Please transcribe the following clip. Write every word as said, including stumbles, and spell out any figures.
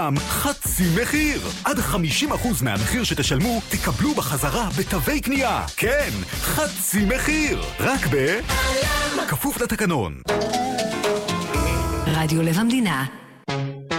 חצי מחיר. עד חמישים אחוז מהמחיר שתשלמו תקבלו בחזרה בתווי קנייה. כן, חצי מחיר. רק ב... כפוף לתקנון. רדיו לב המדינה.